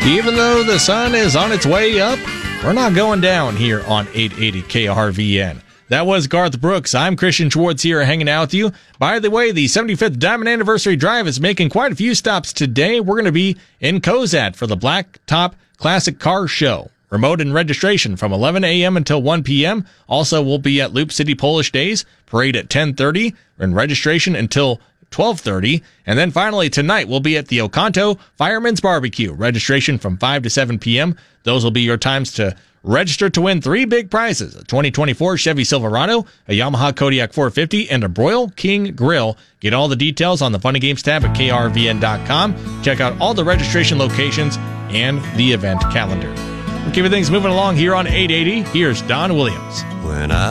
Even though the sun is on its way up, we're not going down here on 880 KRVN. That was Garth Brooks. I'm Christian Schwartz here hanging out with you. By the way, the 75th Diamond Anniversary Drive is making quite a few stops today. We're going to be in Cozad for the Blacktop Classic Car Show. Remote and registration from 11 a.m. until 1 p.m. Also, we'll be at Loop City Polish Days, parade at 10:30, and registration until 12:30. And then finally, tonight, we'll be at the Oconto Fireman's Barbecue. Registration from 5 to 7 p.m. Those will be your times to register to win 3 big prizes: a 2024 Chevy Silverado, a Yamaha Kodiak 450, and a Broil King Grill. Get all the details on the Fun and Games tab at krvn.com. Check out all the registration locations and the event calendar. We'll keep things moving along here on 880. Here's Don Williams. When I